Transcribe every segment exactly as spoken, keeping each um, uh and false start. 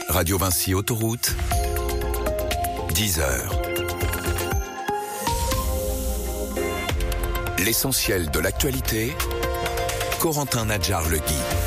Radio Vinci Autoroute, dix heures. L'essentiel de l'actualité, Corentin Nadjar-Legui.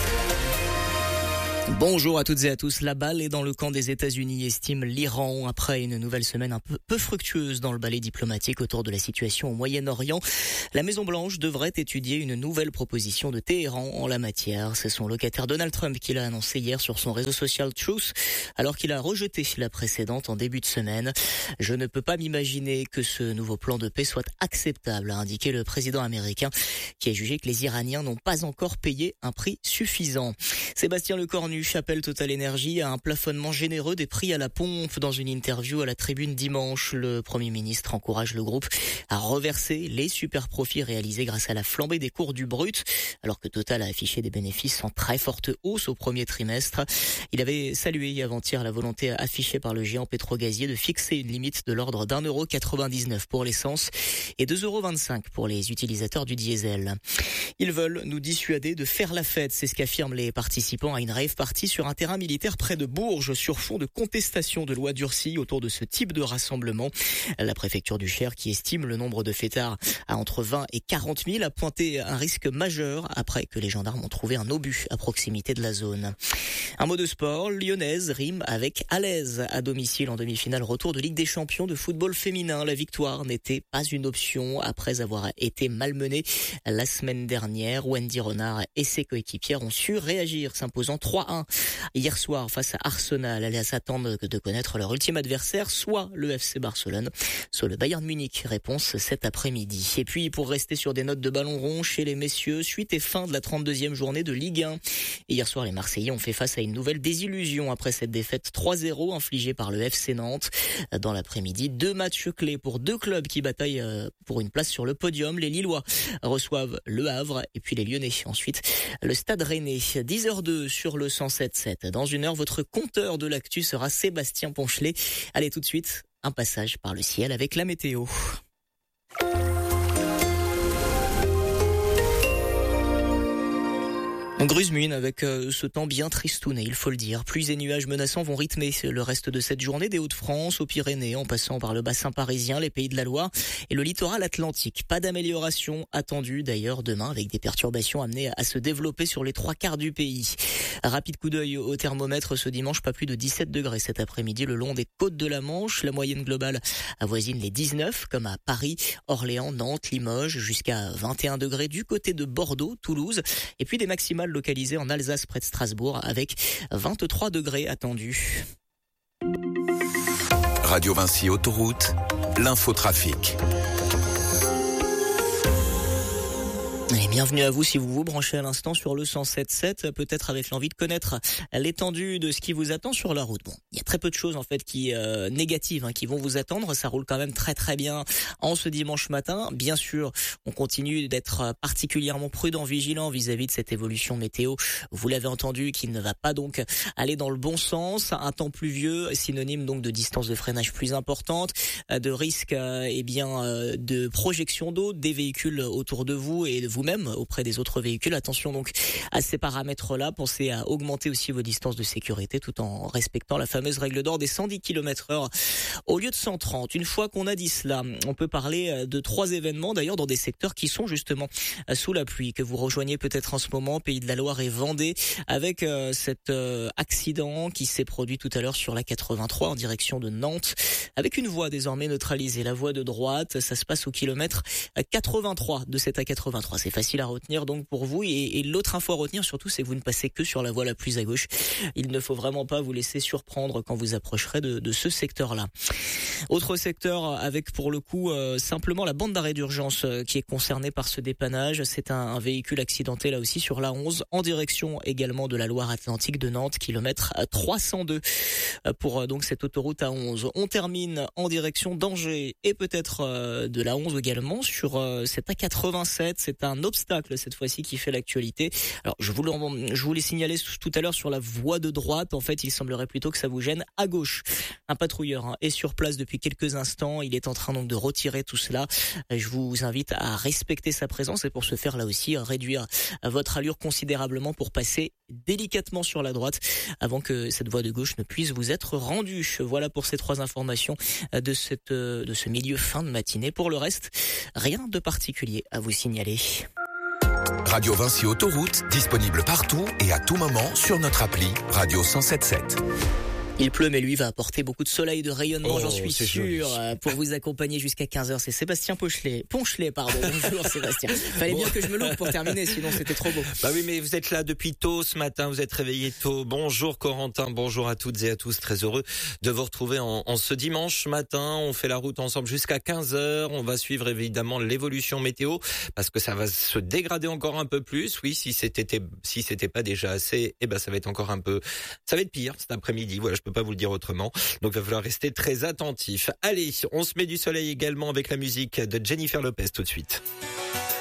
Bonjour à toutes et à tous. La balle est dans le camp des États-Unis, estime l'Iran, après une nouvelle semaine un peu, peu fructueuse dans le balai diplomatique autour de la situation au Moyen-Orient. La Maison-Blanche devrait étudier une nouvelle proposition de Téhéran en la matière. C'est son locataire Donald Trump qui l'a annoncé hier sur son réseau social Truth, alors qu'il a rejeté la précédente en début de semaine. Je ne peux pas m'imaginer que ce nouveau plan de paix soit acceptable, a indiqué le président américain, qui a jugé que les Iraniens n'ont pas encore payé un prix suffisant. Sébastien Lecornu appelle Total Energy à un plafonnement généreux des prix à la pompe. Dans une interview à la Tribune dimanche, le Premier ministre encourage le groupe à reverser les super profits réalisés grâce à la flambée des cours du brut, alors que Total a affiché des bénéfices en très forte hausse au premier trimestre. Il avait salué avant-hier la volonté affichée par le géant pétrogazier de fixer une limite de l'ordre d'un euro quatre-vingt-dix-neuf pour l'essence et deux euros vingt-cinq pour les utilisateurs du diesel. Ils veulent nous dissuader de faire la fête, c'est ce qu'affirment les participants à une rave party sur un terrain militaire près de Bourges sur fond de contestation de lois durcies autour de ce type de rassemblement. La préfecture du Cher, qui estime le nombre de fêtards à entre vingt et quarante mille, a pointé un risque majeur après que les gendarmes ont trouvé un obus à proximité de la zone. Un mot de sport, lyonnaise rime avec à l'aise à domicile en demi-finale retour de Ligue des Champions de football féminin. La victoire n'était pas une option après avoir été malmenée la semaine dernière. Wendy Renard et ses coéquipières ont su réagir, s'imposant trois à un hier soir face à Arsenal. Elles s'attendent de connaître leur ultime adversaire, soit le F C Barcelone, soit le Bayern Munich. Réponse cet après-midi. Et puis, pour rester sur des notes de ballon rond chez les messieurs, suite et fin de la trente-deuxième journée de Ligue un. Et hier soir, les Marseillais ont fait face à une nouvelle désillusion après cette défaite trois zéro infligée par le F C Nantes. Dans l'après-midi, deux matchs clés pour deux clubs qui bataillent pour une place sur le podium. Les Lillois reçoivent Le Havre et puis les Lyonnais. Ensuite, le Stade Rennais. dix heures deux sur le cent sept sept. Dans une heure, votre compteur de l'actu sera Sébastien Ponchelet. Allez, tout de suite, un passage par le ciel avec la météo. On gruse-mine avec euh, ce temps bien tristouné, il faut le dire. Pluies et nuages menaçants vont rythmer le reste de cette journée des Hauts-de-France, aux Pyrénées, en passant par le bassin parisien, les Pays de la Loire et le littoral atlantique. Pas d'amélioration attendue d'ailleurs demain, avec des perturbations amenées à se développer sur les trois quarts du pays. Rapide coup d'œil au thermomètre ce dimanche, pas plus de dix-sept degrés cet après-midi le long des côtes de la Manche. La moyenne globale avoisine les dix-neuf, comme à Paris, Orléans, Nantes, Limoges, jusqu'à vingt et un degrés du côté de Bordeaux, Toulouse, et puis des maximales localisées en Alsace près de Strasbourg avec vingt-trois degrés attendus. Radio Vinci Autoroute, l'infotrafic. Et bienvenue à vous si vous vous branchez à l'instant sur le cent sept sept, peut-être avec l'envie de connaître l'étendue de ce qui vous attend sur la route. Bon, il y a très peu de choses en fait qui euh, négatives hein, qui vont vous attendre. Ça roule quand même très très bien en ce dimanche matin. Bien sûr, on continue d'être particulièrement prudent, vigilant vis-à-vis de cette évolution météo. Vous l'avez entendu, qui ne va pas donc aller dans le bon sens. Un temps pluvieux, synonyme donc de distance de freinage plus importante, de risque euh, eh bien euh, de projection d'eau des véhicules autour de vous et de vous même auprès des autres véhicules. Attention donc à ces paramètres-là. Pensez à augmenter aussi vos distances de sécurité tout en respectant la fameuse règle d'or des cent dix kilomètres heure au lieu de cent trente. Une fois qu'on a dit cela, on peut parler de trois événements d'ailleurs dans des secteurs qui sont justement sous la pluie, que vous rejoignez peut-être en ce moment, Pays de la Loire et Vendée, avec euh, cet euh, accident qui s'est produit tout à l'heure sur la quatre-vingt-trois en direction de Nantes, avec une voie désormais neutralisée. La voie de droite, ça se passe au kilomètre quatre-vingt-trois de cette A quatre-vingt-trois. C'est facile à retenir donc pour vous. Et, et l'autre info à retenir surtout, c'est que vous ne passez que sur la voie la plus à gauche. Il ne faut vraiment pas vous laisser surprendre quand vous approcherez de, de ce secteur-là. Autre secteur avec pour le coup euh, simplement la bande d'arrêt d'urgence euh, qui est concernée par ce dépannage. C'est un, un véhicule accidenté là aussi sur l'A onze en direction également de la Loire-Atlantique de Nantes, kilomètre trois cent deux euh, pour euh, donc cette autoroute A onze. On termine en direction d'Angers et peut-être euh, de l'A onze également sur euh, cette A quatre-vingt-sept. C'est un obstacle cette fois-ci qui fait l'actualité. Alors je vous, le, je vous l'ai signalé tout à l'heure sur la voie de droite. En fait, il semblerait plutôt que ça vous gêne à gauche. Un patrouilleur hein, est sur place depuis quelques instants. Il est en train donc de retirer tout cela. Je vous invite à respecter sa présence et pour ce faire là aussi réduire votre allure considérablement pour passer délicatement sur la droite avant que cette voie de gauche ne puisse vous être rendue. Voilà pour ces trois informations de cette, de ce milieu fin de matinée. Pour le reste, rien de particulier à vous signaler. Radio Vinci Autoroute, disponible partout et à tout moment sur notre appli Radio cent sept sept. Il pleut, mais lui va apporter beaucoup de soleil, de rayonnement, oh, j'en suis sûr. Joli. Pour vous accompagner jusqu'à quinze heures, c'est Sébastien Ponchelet. Ponchelet, pardon. Bonjour Sébastien. Fallait bon. bien que je me loupe pour terminer, sinon c'était trop beau. Bah oui, mais vous êtes là depuis tôt ce matin, vous êtes réveillé tôt. Bonjour Corentin, bonjour à toutes et à tous. Très heureux de vous retrouver en, en ce dimanche matin. On fait la route ensemble jusqu'à quinze heures. On va suivre évidemment l'évolution météo parce que ça va se dégrader encore un peu plus. Oui, si c'était si c'était pas déjà assez, eh ben ça va être encore un peu, ça va être pire cet après-midi. Voilà, je peux pas vous le dire autrement. Donc il va falloir rester très attentif. Allez, on se met du soleil également avec la musique de Jennifer Lopez tout de suite.